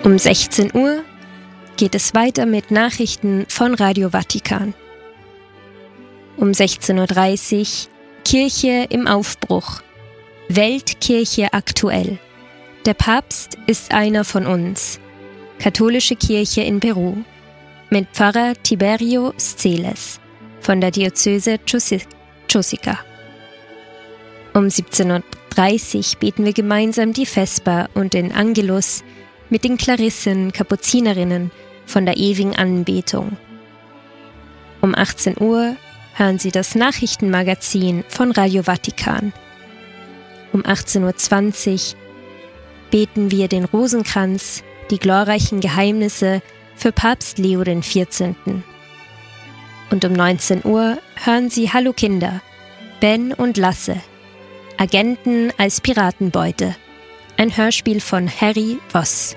Um 16 Uhr geht es weiter mit Nachrichten von Radio Vatikan. Um 16.30 Uhr Kirche im Aufbruch. Weltkirche aktuell. Der Papst ist einer von uns. Katholische Kirche in Peru. Mit Pfarrer Tiberio Sceles von der Diözese Chosica. Um 17.30 Uhr beten wir gemeinsam die Vesper und den Angelus mit den Klarissen, Kapuzinerinnen von der ewigen Anbetung. Um 18 Uhr hören Sie das Nachrichtenmagazin von Radio Vatikan. Um 18.20 Uhr beten wir den Rosenkranz, die glorreichen Geheimnisse für Papst Leo XIV. Und um 19 Uhr hören Sie Hallo Kinder, Ben und Lasse, Agenten als Piratenbeute, ein Hörspiel von Harry Voss.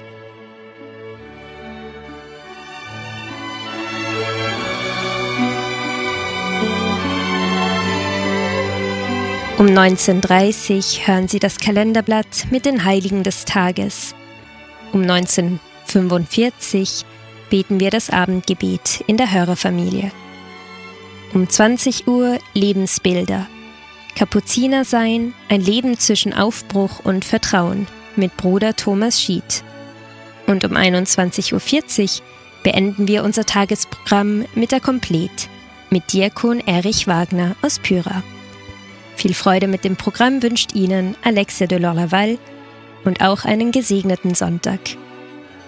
Um 19.30 Uhr hören Sie das Kalenderblatt mit den Heiligen des Tages. Um 19.45 Uhr beten wir das Abendgebet in der Hörerfamilie. Um 20 Uhr Lebensbilder. Kapuziner sein, ein Leben zwischen Aufbruch und Vertrauen mit Bruder Thomas Schied. Und um 21.40 Uhr beenden wir unser Tagesprogramm mit der Komplet mit Diakon Erich Wagner aus Pyra. Viel Freude mit dem Programm wünscht Ihnen Alexia de Lorlaval und auch einen gesegneten Sonntag.